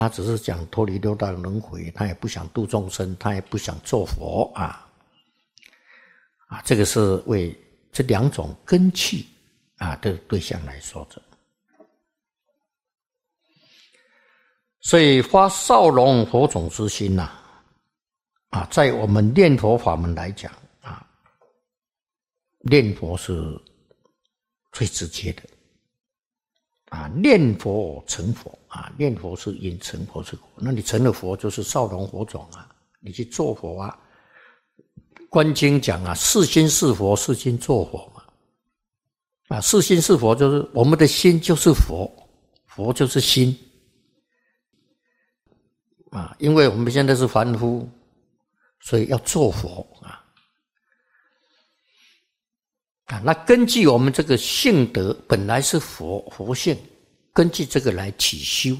他只是讲脱离六道轮回，他也不想度众生，他也不想做佛这个是为这两种根器的对象来说的。所以发少龙火种之心在我们念佛法门来讲念佛是最直接的念佛成佛念佛是因，成佛是果。那你成了佛就是少龙火种你去做佛观经讲是心是佛，是心做佛嘛是心是佛就是我们的心就是佛，佛就是心因为我们现在是凡夫，所以要做佛那根据我们这个性德本来是佛性，根据这个来起修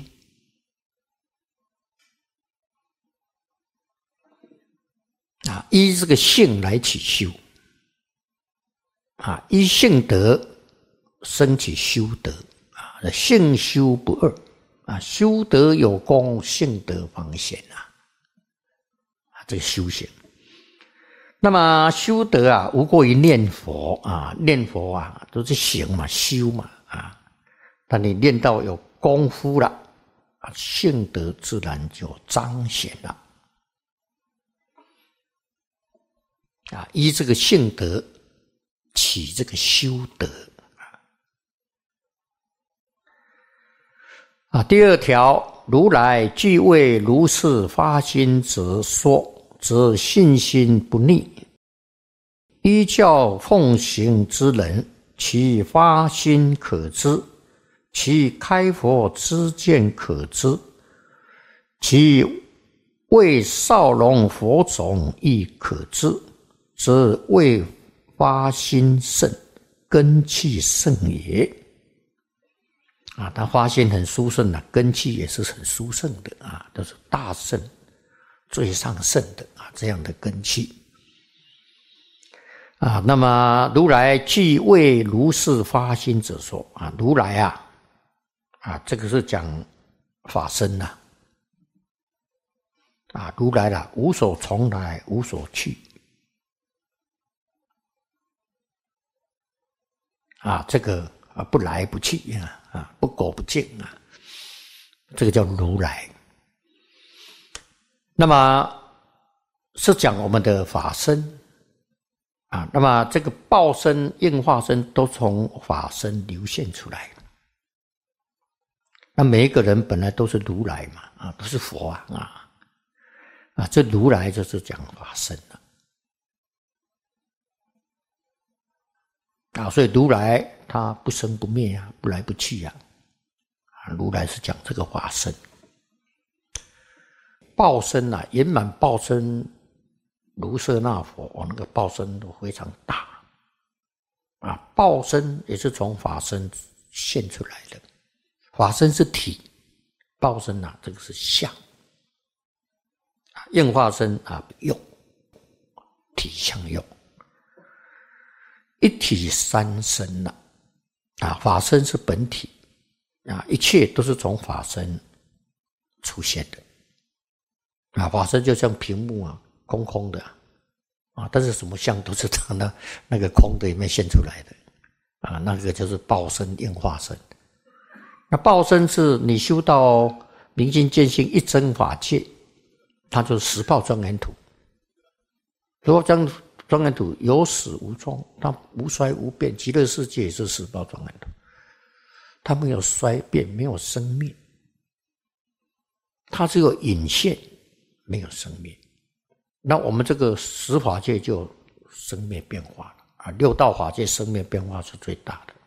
依这个性来起修依性德生起修德性修不二修德有功，性德方显这个修行。那么修德无过于念佛念佛都是行嘛，修嘛当你念到有功夫了性德自然就彰显了依这个性德起这个修德第二条，如来具为如是发心者说，则信心不逆。依教奉行之人，其发心可知，其开佛知见可知，其为少龙佛种亦可知，则为发心胜，根器胜也。他发心很殊胜根器也是很殊胜的都是大胜最上胜的这样的根器那么如来具为如是发心者说如来这个是讲法身如来无所从来，无所去这个不来不去不垢不净这个叫如来。那么是讲我们的法身那么这个报身应化身都从法身流现出来那每一个人本来都是如来嘛都是佛这如来就是讲法身所以如来他不生不灭不来不去如来是讲这个法身。报身圆满报身如舍那佛那个报身都非常大报身也是从法身现出来的，法身是体，报身这个是相应化身用体相用一体三身法身是本体一切都是从法身出现的法身就像屏幕空空的但是什么相都是从那个空的里面现出来的那个就是报身应化身。那报身是你修到明心见性一真法界，它就是十报庄严土。如果将庄严土有始无终，它无衰无变，极乐世界也是十报庄严土，它没有衰变，没有生灭，它只有隐现，没有生灭。那我们这个十法界就生灭变化了六道法界生灭变化是最大的。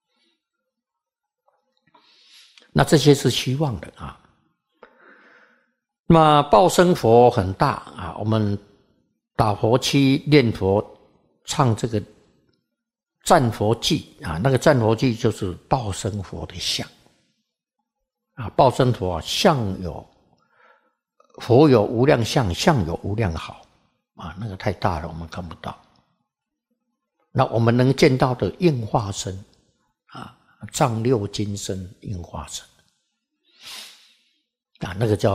那这些是虚妄的那么报身佛很大我们打佛七念佛唱这个赞佛偈那个赞佛偈就是报身佛的相报身佛相有佛有无量相，相有无量好那个太大了我们看不到。那我们能见到的应化身丈六金身应化身那个叫